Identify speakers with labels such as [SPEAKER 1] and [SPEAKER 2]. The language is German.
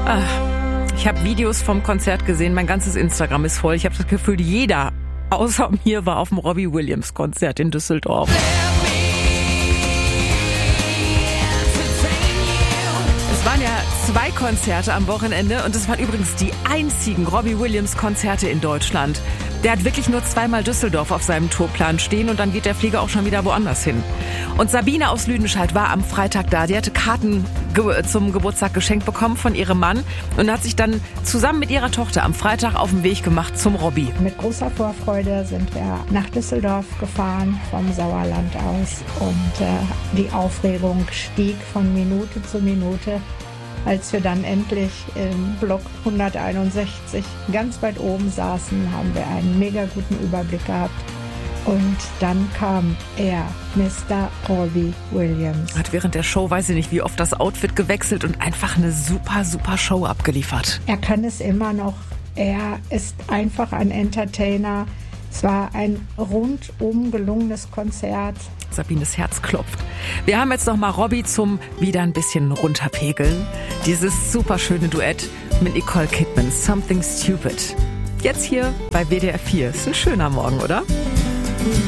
[SPEAKER 1] Ich habe Videos vom Konzert gesehen, mein ganzes Instagram ist voll. Ich habe das Gefühl, jeder außer mir war auf dem Robbie Williams Konzert in Düsseldorf. Es waren ja 2 Konzerte am Wochenende und es waren übrigens die einzigen Robbie Williams Konzerte in Deutschland. Der hat wirklich nur 2-mal Düsseldorf auf seinem Tourplan stehen und dann geht der Flieger auch schon wieder woanders hin. Und Sabine aus Lüdenscheid war am Freitag da. Die hatte Karten zum Geburtstag geschenkt bekommen von ihrem Mann und hat sich dann zusammen mit ihrer Tochter am Freitag auf den Weg gemacht zum Robbie.
[SPEAKER 2] Mit großer Vorfreude sind wir nach Düsseldorf gefahren vom Sauerland aus und die Aufregung stieg von Minute zu Minute. Als wir dann endlich im Block 161 ganz weit oben saßen, haben wir einen mega guten Überblick gehabt. Und dann kam er, Mr. Robbie Williams.
[SPEAKER 1] Hat während der Show, weiß ich nicht, wie oft das Outfit gewechselt und einfach eine super Show abgeliefert.
[SPEAKER 2] Er kann es immer noch. Er ist einfach ein Entertainer. Es war ein rundum gelungenes Konzert.
[SPEAKER 1] Sabines Herz klopft. Wir haben jetzt noch mal Robbie zum wieder ein bisschen runterpegeln. Dieses super schöne Duett mit Nicole Kidman, Something Stupid. Jetzt hier bei WDR 4. Ist ein schöner Morgen, oder?